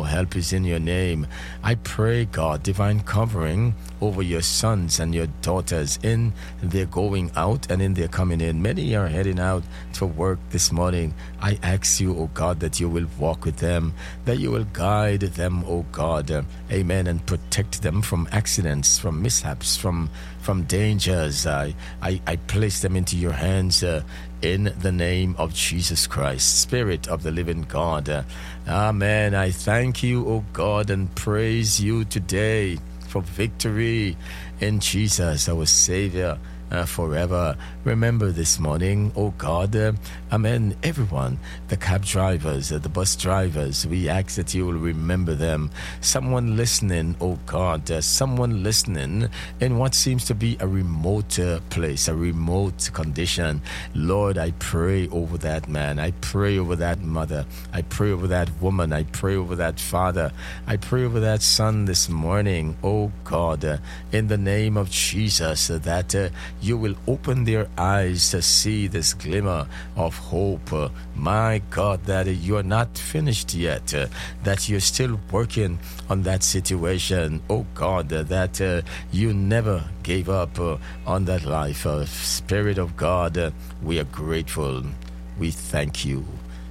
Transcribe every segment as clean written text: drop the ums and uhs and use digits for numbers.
our help is in your name. I pray, God, divine covering over your sons and your daughters in their going out and in their coming in. Many are heading out to work this morning. I ask you, oh God, that you will walk with them, that you will guide them, oh God, amen, and protect them from accidents, from mishaps, from dangers. I place them into your hands in the name of Jesus Christ, Spirit of the living God. Amen. I thank you, oh God, and praise you today for victory in Jesus, our Savior, forever. Remember this morning, oh God, amen, everyone, the cab drivers, the bus drivers, we ask that you will remember them. Someone listening, oh God, someone listening in what seems to be a remote place, a remote condition. Lord, I pray over that man. I pray over that mother. I pray over that woman. I pray over that father. I pray over that son this morning, oh God, in the name of Jesus, that you will open their eyes to see this glimmer of hope. My God, that you are not finished yet, that you're still working on that situation. Oh God, that you never gave up on that life. Spirit of God, we are grateful. We thank you.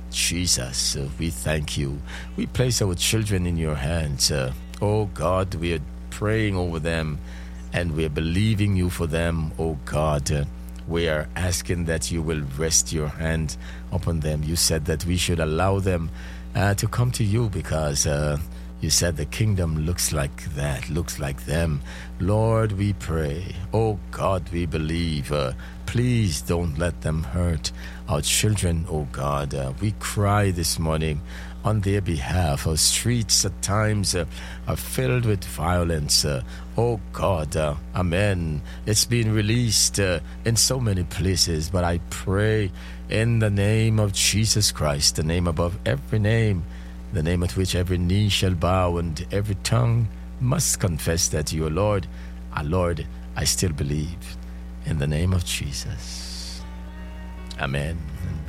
Jesus, we thank you. We place our children in your hands. Oh God, we are praying over them, and we're believing you for them, oh God. We are asking that you will rest your hand upon them. You said that we should allow them to come to you because you said the kingdom looks like that, looks like them. Lord, we pray. Oh God, we believe. Please don't let them hurt our children, oh God. We cry this morning on their behalf. Our streets at times are filled with violence. Oh God, amen. It's been released in so many places, but I pray in the name of Jesus Christ, the name above every name, the name at which every knee shall bow and every tongue must confess that you are Lord. Our Lord, I still believe in the name of Jesus. Amen.